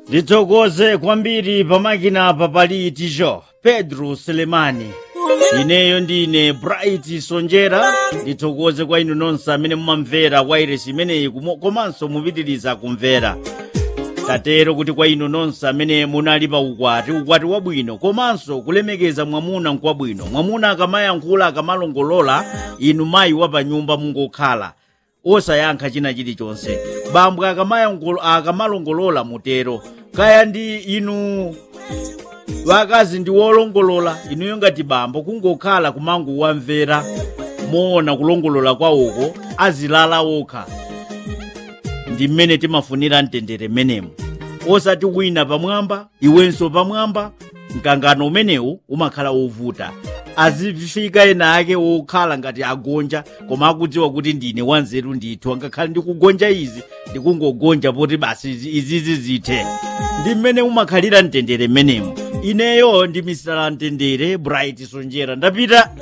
ndithokoze kwambiri pamakina pali tijo Pedro Selemani. Ineyo ndine Bright Sonjera. Ndithokoze kwa inu nonse amene mumamvera wairesi imeneyi komanso mupitiriza kumvera. Tatero kuti kwa inu nonse amene munali pa ukwati wabwino komanso kulemekeza mwamuna nkwabwino. Mwamuna akamayankhula akamalongolola, inu mayi wa pa nyumba mungokhala osayankha china chilichonse. Bambo akamalongolola mutero. Kaya ndi inu wakazi ndi wolongolola, inuyo ngati bambo kungokhala kumangu wamvera, moona kulongolola kwawoko azilala okha. Ndi mmene timafunira mtendere menemo. Osati wina pamwamba, iwenso pamwamba, mkangano umenewu umakhala wovuta. Azifika ena ake okhala ngati agonja, koma akudziwa kuti ndine wanzeru ndithu, angakhala ndikugonja izi, ndikungogonja poti basi izizi zithe. Ndi mmene umakhalira mtendere menemo. Ineyo ndi Mr. Mtendere Bright Sonjera. Ndapita.